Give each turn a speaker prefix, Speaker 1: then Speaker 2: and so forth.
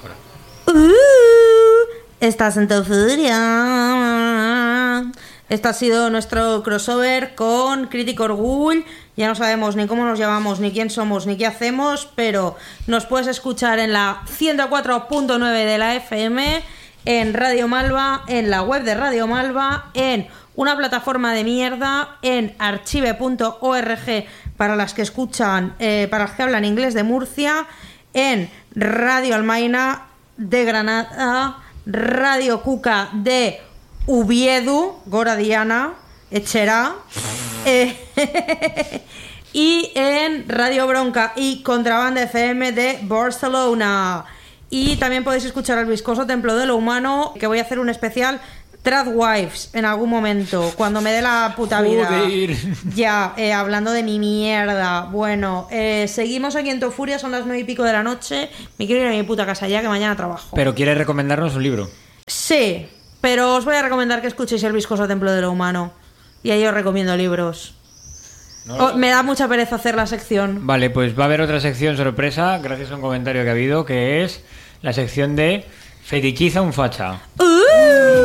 Speaker 1: Estás en tu furia. Este ha sido nuestro crossover con Crítico Orgull. Ya no sabemos ni cómo nos llamamos, ni quién somos, ni qué hacemos, pero nos puedes escuchar en la 104.9 de la FM, en Radio Malva, en la web de Radio Malva, en una plataforma de mierda, en archive.org para las que escuchan, para las que hablan inglés de Murcia, en Radio Almaina de Granada, Radio Cuca de Ubiedu, Gora Diana, Echerá, y en Radio Bronca y Contrabanda FM de Barcelona. Y también podéis escuchar al Viscoso Templo de lo Humano, que voy a hacer un especial Tradwives en algún momento, cuando me dé la puta vida.
Speaker 2: Joder.
Speaker 1: Ya, hablando de mi mierda. Bueno, seguimos aquí en Tofuria, son las 9:00 de la noche. Me quiero ir a mi puta casa ya, que mañana trabajo.
Speaker 2: Pero ¿quieres recomendarnos un libro?
Speaker 1: Sí, pero os voy a recomendar que escuchéis el Viscoso Templo de lo Humano. Y ahí os recomiendo libros.
Speaker 2: No.
Speaker 1: Me da mucha pereza hacer la sección.
Speaker 2: Vale, pues va a haber otra sección sorpresa, gracias a un comentario que ha habido, que es la sección de Fetichiza un facha.